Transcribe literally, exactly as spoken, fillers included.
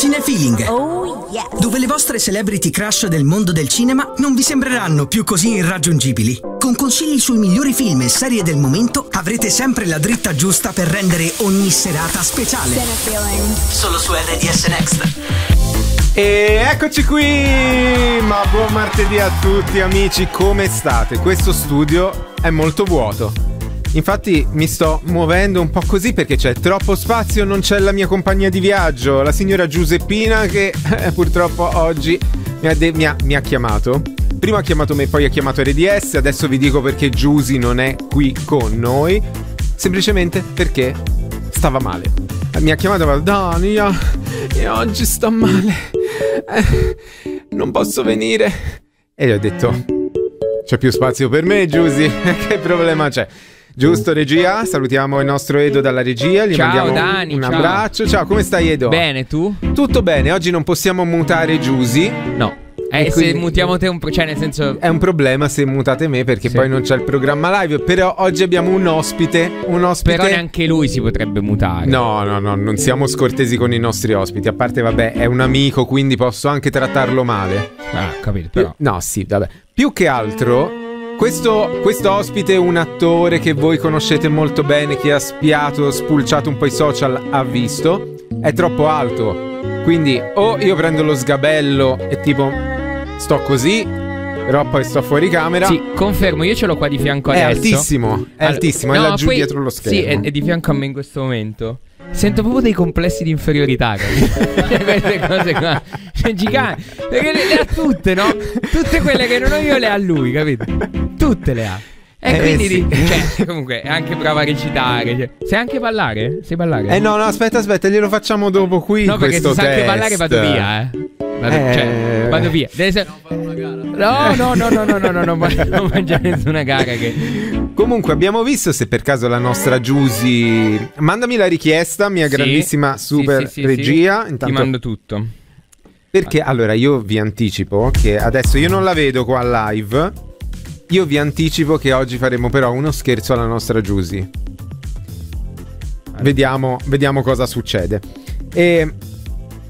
Cinefeeling. Oh yes. Dove le vostre celebrity crush del mondo del cinema non vi sembreranno più così irraggiungibili. Con consigli sui migliori film e serie del momento avrete sempre la dritta giusta per rendere ogni serata speciale. Solo su R D S Next. E eccoci qui! Ma buon martedì a tutti amici, come state? Questo studio è molto vuoto. Infatti mi sto muovendo un po' così perché c'è troppo spazio, non c'è la mia compagnia di viaggio, la signora Giuseppina che eh, purtroppo oggi mi ha, de- mi, ha, mi ha chiamato. Prima ha chiamato me, poi ha chiamato R D S, adesso vi dico perché Giusy non è qui con noi. Semplicemente perché stava male. Mi ha chiamato e ha detto: Dani, io, io oggi sto male, eh, non posso venire. E gli ho detto: c'è più spazio per me, Giusy, che problema c'è? Giusto, regia, salutiamo il nostro Edo dalla regia, gli ciao, mandiamo Dani, un ciao. abbraccio. Ciao, come stai Edo? Bene, tu? Tutto bene, oggi non possiamo mutare Giusy. No. Eh, quindi se mutiamo te un pro- cioè nel senso è un problema se mutate me perché sì. Poi non c'è il programma live. Però oggi abbiamo un ospite, un ospite. Però neanche lui si potrebbe mutare. No, no, no, non siamo scortesi con i nostri ospiti. A parte, vabbè, è un amico, quindi posso anche trattarlo male. Ah, capito, però. No, sì, vabbè. Più che altro Questo, questo ospite è un attore che voi conoscete molto bene, che ha spiato, spulciato un po' i social, ha visto. È troppo alto, quindi o io prendo lo sgabello e tipo sto così, però poi sto fuori camera. Sì, confermo, io ce l'ho qua di fianco è adesso. Altissimo, è allora, altissimo, no, è laggiù poi, dietro lo schermo. Sì, è, è di fianco a me in questo momento. Sento proprio dei complessi di inferiorità, cioè queste cose qua, cioè giganti, perché le, le ha tutte, no? Tutte quelle che non ho io le ha lui, capito? Tutte le ha. E eh, quindi, sì. cioè, comunque è anche brava a recitare, cioè. Sai anche ballare? Sai ballare? Eh no, no, aspetta, aspetta, glielo facciamo dopo qui. No, perché questo se sa anche test. ballare vado via, eh. Vado, eh... cioè, vado via. Deve essere... No, no, no, no, no, no, no, no, non mangiare nessuna gara che... Comunque abbiamo visto se per caso la nostra Giusy. Mandami la richiesta, mia sì, grandissima super sì, sì, sì, regia. Sì. Intanto... Ti mando tutto. Perché allora io vi anticipo che adesso io non la vedo qua live. Io vi anticipo che oggi faremo però uno scherzo alla nostra Giusy. Vediamo, vediamo cosa succede. E